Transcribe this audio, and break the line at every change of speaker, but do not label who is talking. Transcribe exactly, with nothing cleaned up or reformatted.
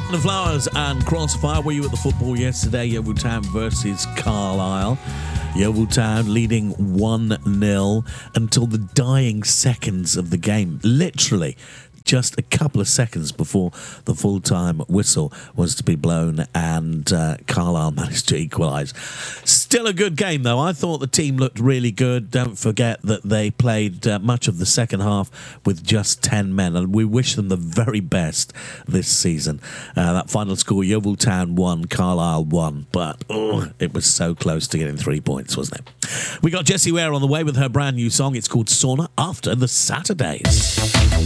The Flowers and Crossfire. Were you at the football yesterday? Yeovil Town versus Carlisle. Yeovil Town leading one nil until the dying seconds of the game. Literally just a couple of seconds before the full-time whistle was to be blown, and uh, Carlisle managed to equalise. Still a good game, though. I thought the team looked really good. Don't forget that they played uh, much of the second half with just ten men, and we wish them the very best this season. Uh, that final score, Yeovil Town won, Carlisle won, but oh, it was so close to getting three points, wasn't it? We got Jessie Ware on the way with her brand new song. It's called Sauna, after the Saturdays.